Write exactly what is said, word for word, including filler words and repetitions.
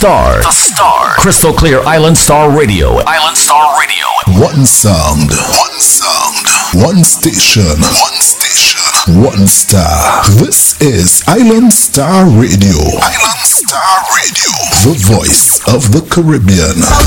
Star. The Star. Crystal Clear Island Star Radio. Island Star Radio. One sound. One sound. One station. One station. One star. This is Island Star Radio. Island Star Radio. The voice of the Caribbean.